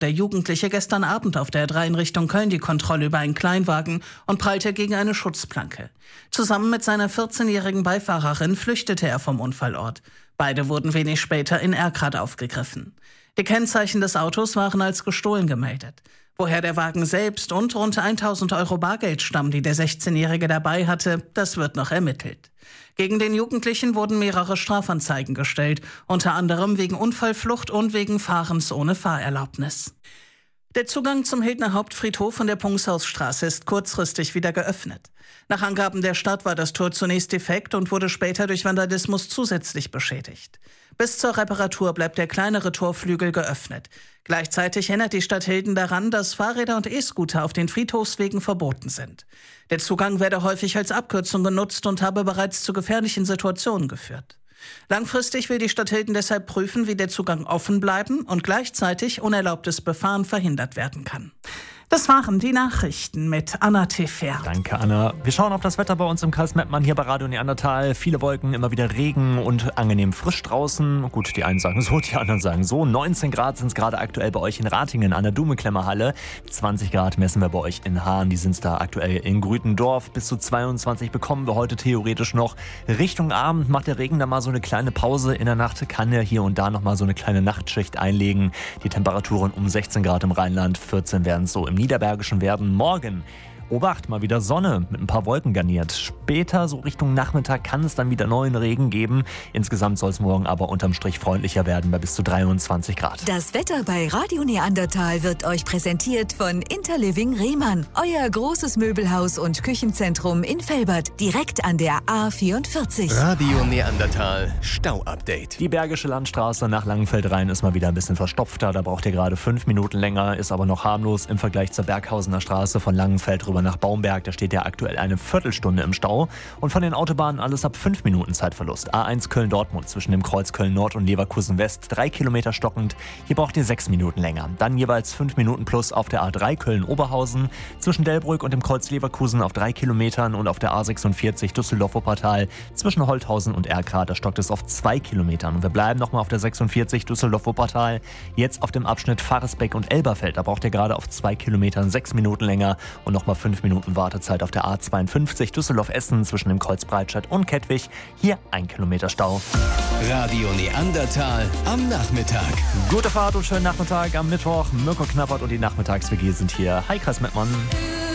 der Jugendliche gestern Abend auf der A3 in Richtung Köln die Kontrolle über einen Kleinwagen und prallte gegen eine Schutzplanke. Zusammen mit seiner 14-jährigen Beifahrerin flüchtete er vom Unfallort. Beide wurden wenig später in Erkrath aufgegriffen. Die Kennzeichen des Autos waren als gestohlen gemeldet. Woher der Wagen selbst und rund 1.000 Euro Bargeld stammen, die der 16-Jährige dabei hatte, das wird noch ermittelt. Gegen den Jugendlichen wurden mehrere Strafanzeigen gestellt, unter anderem wegen Unfallflucht und wegen Fahrens ohne Fahrerlaubnis. Der Zugang zum Hildner Hauptfriedhof von der Pungshausstraße ist kurzfristig wieder geöffnet. Nach Angaben der Stadt war das Tor zunächst defekt und wurde später durch Vandalismus zusätzlich beschädigt. Bis zur Reparatur bleibt der kleinere Torflügel geöffnet. Gleichzeitig erinnert die Stadt Hilden daran, dass Fahrräder und E-Scooter auf den Friedhofswegen verboten sind. Der Zugang werde häufig als Abkürzung genutzt und habe bereits zu gefährlichen Situationen geführt. Langfristig will die Stadt Hilden deshalb prüfen, wie der Zugang offen bleiben und gleichzeitig unerlaubtes Befahren verhindert werden kann. Das waren die Nachrichten mit Anna Tefer. Danke, Anna. Wir schauen auf das Wetter bei uns im Kreis Mettmann hier bei Radio Neandertal. Viele Wolken, immer wieder Regen und angenehm frisch draußen. Gut, die einen sagen so, die anderen sagen so. 19 Grad sind es gerade aktuell bei euch in Ratingen an der Dumeklemmerhalle. 20 Grad messen wir bei euch in Hahn. Die sind da aktuell in Grütendorf. Bis zu 22 bekommen wir heute theoretisch noch. Richtung Abend macht der Regen da mal so eine kleine Pause. In der Nacht kann er hier und da noch mal so eine kleine Nachtschicht einlegen. Die Temperaturen um 16 Grad im Rheinland, 14 werden es so im Niederbergischen werden. Morgen, Obacht, mal wieder Sonne mit ein paar Wolken garniert. Später, so Richtung Nachmittag, kann es dann wieder neuen Regen geben. Insgesamt soll es morgen aber unterm Strich freundlicher werden bei bis zu 23 Grad. Das Wetter bei Radio Neandertal wird euch präsentiert von Interliving Rehmann. Euer großes Möbelhaus und Küchenzentrum in Velbert, direkt an der A44. Radio Neandertal Stau-Update. Die Bergische Landstraße nach Langenfeld rein ist mal wieder ein bisschen verstopfter. Da braucht ihr gerade 5 Minuten länger, ist aber noch harmlos im Vergleich zur Berghausener Straße von Langenfeld rüber nach Baumberg. Da steht ja aktuell eine Viertelstunde im Stau. Und von den Autobahnen alles ab 5 Minuten Zeitverlust. A1 Köln-Dortmund zwischen dem Kreuz Köln-Nord und Leverkusen-West 3 Kilometer stockend. Hier braucht ihr 6 Minuten länger. Dann jeweils 5 Minuten plus auf der A3 Köln-Oberhausen zwischen Delbrück und dem Kreuz Leverkusen auf 3 Kilometern und auf der A46 Düsseldorf-Wuppertal zwischen Holthausen und Erkrath. Da stockt es auf 2 Kilometern. Und wir bleiben nochmal auf der 46 Düsseldorf-Wuppertal. Jetzt auf dem Abschnitt Faresbeck und Elberfeld. Da braucht ihr gerade auf 2 Kilometern 6 Minuten länger und nochmal 5 Minuten Wartezeit auf der A52 Düsseldorf-Essen zwischen dem Kreuz Breitscheid und Kettwig. Hier 1 Kilometer Stau. Radio Neandertal am Nachmittag. Gute Fahrt und schönen Nachmittag am Mittwoch. Mirko Knappert und die Nachmittags-WG sind hier. Hi, Kreis Mettmann.